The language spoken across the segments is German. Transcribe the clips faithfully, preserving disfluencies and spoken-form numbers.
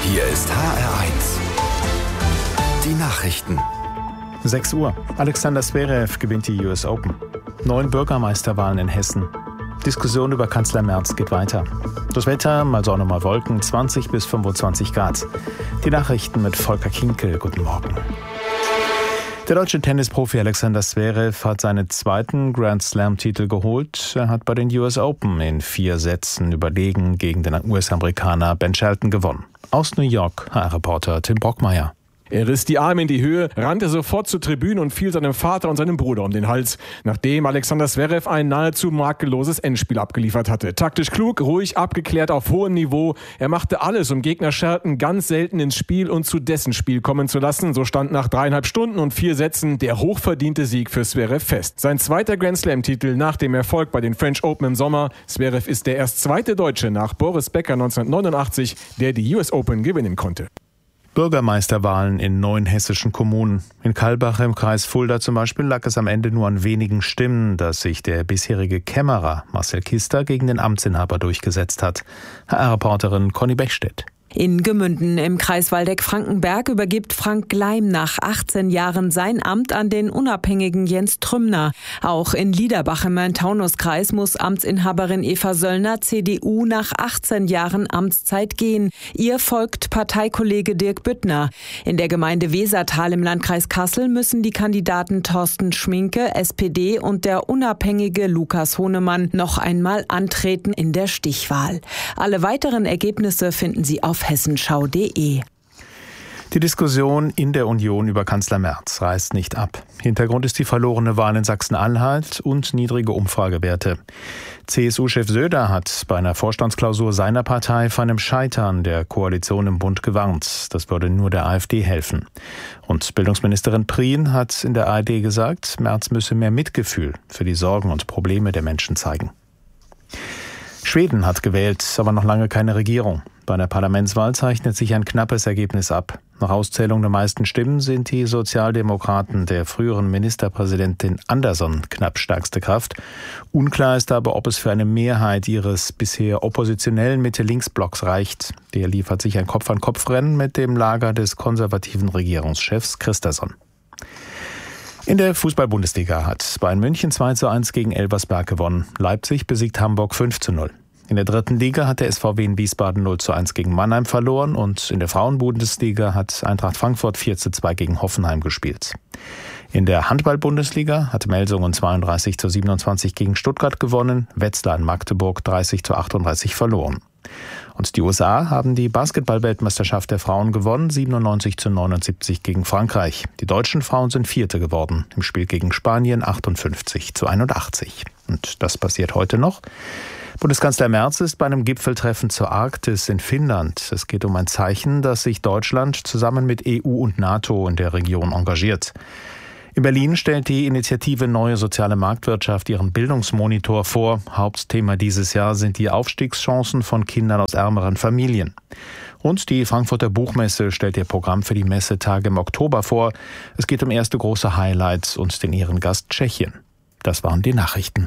Hier ist H R eins. Die Nachrichten. sechs Uhr. Alexander Zverev gewinnt die U S Open. Neun Bürgermeisterwahlen in Hessen. Diskussion über Kanzler Merz geht weiter. Das Wetter, mal Sonne, mal Wolken, zwanzig bis fünfundzwanzig Grad. Die Nachrichten mit Volker Kinkel. Guten Morgen. Der deutsche Tennisprofi Alexander Zverev hat seinen zweiten Grand-Slam-Titel geholt. Er hat bei den U S Open in vier Sätzen überlegen gegen den U S-Amerikaner Ben Shelton gewonnen. Aus New York, H R-Reporter Tim Brockmeier. Er riss die Arme in die Höhe, rannte sofort zur Tribüne und fiel seinem Vater und seinem Bruder um den Hals, nachdem Alexander Zverev ein nahezu makelloses Endspiel abgeliefert hatte. Taktisch klug, ruhig, abgeklärt auf hohem Niveau. Er machte alles, um Gegner Shelton ganz selten ins Spiel und zu dessen Spiel kommen zu lassen. So stand nach dreieinhalb Stunden und vier Sätzen der hochverdiente Sieg für Zverev fest. Sein zweiter Grand-Slam-Titel nach dem Erfolg bei den French Open im Sommer. Zverev ist der erst zweite Deutsche nach Boris Becker neunzehnhundertneunundachtzig, der die U S Open gewinnen konnte. Bürgermeisterwahlen in neun hessischen Kommunen. In Kalbach im Kreis Fulda zum Beispiel lag es am Ende nur an wenigen Stimmen, dass sich der bisherige Kämmerer Marcel Kister gegen den Amtsinhaber durchgesetzt hat. H R-Reporterin Conny Bechstedt. In Gemünden im Kreis Waldeck-Frankenberg übergibt Frank Gleim nach achtzehn Jahren sein Amt an den unabhängigen Jens Trümner. Auch in Liederbach im Main-Taunus-Kreis muss Amtsinhaberin Eva Söllner, C D U, nach achtzehn Jahren Amtszeit gehen. Ihr folgt Parteikollege Dirk Büttner. In der Gemeinde Wesertal im Landkreis Kassel müssen die Kandidaten Thorsten Schminke, S P D, und der unabhängige Lukas Honemann noch einmal antreten in der Stichwahl. Alle weiteren Ergebnisse finden Sie auf hessenschau punkt de. Die Diskussion in der Union über Kanzler Merz reißt nicht ab. Hintergrund ist die verlorene Wahl in Sachsen-Anhalt und niedrige Umfragewerte. C S U-Chef Söder hat bei einer Vorstandsklausur seiner Partei vor einem Scheitern der Koalition im Bund gewarnt. Das würde nur der AfD helfen. Und Bildungsministerin Prien hat in der A R D gesagt, Merz müsse mehr Mitgefühl für die Sorgen und Probleme der Menschen zeigen. Schweden hat gewählt, aber noch lange keine Regierung. Bei der Parlamentswahl zeichnet sich ein knappes Ergebnis ab. Nach Auszählung der meisten Stimmen sind die Sozialdemokraten der früheren Ministerpräsidentin Andersson knapp stärkste Kraft. Unklar ist aber, ob es für eine Mehrheit ihres bisher oppositionellen Mitte-Links-Blocks reicht. Der liefert sich ein Kopf-an-Kopf-Rennen mit dem Lager des konservativen Regierungschefs Christensen. In der Fußball-Bundesliga hat Bayern München zwei zu eins gegen Elversberg gewonnen. Leipzig besiegt Hamburg fünf zu null. In der dritten Liga hat der S V W in Wiesbaden null zu eins gegen Mannheim verloren und in der Frauen-Bundesliga hat Eintracht Frankfurt vier zu zwei gegen Hoffenheim gespielt. In der Handball-Bundesliga hat Melsungen zweiunddreißig zu siebenundzwanzig gegen Stuttgart gewonnen, Wetzlar in Magdeburg dreißig zu achtunddreißig verloren. Und die U S A haben die Basketball-Weltmeisterschaft der Frauen gewonnen, siebenundneunzig zu neunundsiebzig gegen Frankreich. Die deutschen Frauen sind Vierte geworden, im Spiel gegen Spanien achtundfünfzig zu einundachtzig. Und das passiert heute noch. Bundeskanzler Merz ist bei einem Gipfeltreffen zur Arktis in Finnland. Es geht um ein Zeichen, dass sich Deutschland zusammen mit E U und NATO in der Region engagiert. In Berlin stellt die Initiative Neue Soziale Marktwirtschaft ihren Bildungsmonitor vor. Hauptthema dieses Jahr sind die Aufstiegschancen von Kindern aus ärmeren Familien. Und die Frankfurter Buchmesse stellt ihr Programm für die Messetage im Oktober vor. Es geht um erste große Highlights und den Ehrengast Tschechien. Das waren die Nachrichten.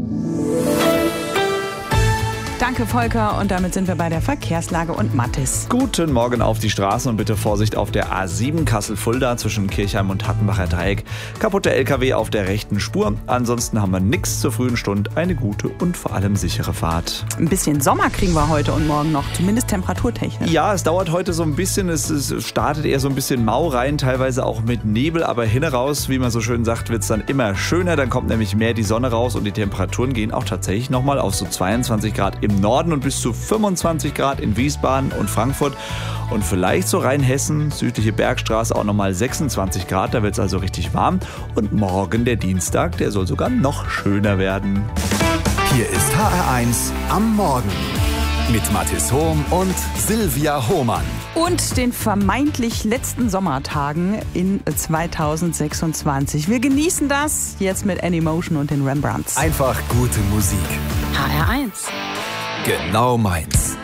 Danke, Volker. Und damit sind wir bei der Verkehrslage und Mathis. Guten Morgen auf die Straßen und bitte Vorsicht auf der A sieben Kassel-Fulda zwischen Kirchheim und Hattenbacher Dreieck. Kaputter L K W auf der rechten Spur. Ansonsten haben wir nichts zur frühen Stunde. Eine gute und vor allem sichere Fahrt. Ein bisschen Sommer kriegen wir heute und morgen noch, zumindest temperaturtechnisch. Ja, es dauert heute so ein bisschen. Es, es startet eher so ein bisschen mau rein, teilweise auch mit Nebel. Aber hinaus, wie man so schön sagt, wird es dann immer schöner. Dann kommt nämlich mehr die Sonne raus und die Temperaturen gehen auch tatsächlich nochmal auf so zweiundzwanzig Grad im Norden und bis zu fünfundzwanzig Grad in Wiesbaden und Frankfurt und vielleicht so Rheinhessen, südliche Bergstraße auch nochmal sechsundzwanzig Grad, da wird es also richtig warm und morgen der Dienstag, der soll sogar noch schöner werden. Hier ist H R eins am Morgen mit Mathis Hohm und Silvia Hohmann. Und den vermeintlich letzten Sommertagen in zweitausendsechsundzwanzig. Wir genießen das jetzt mit Anymotion und den Rembrandts. Einfach gute Musik. H R eins. Genau meins.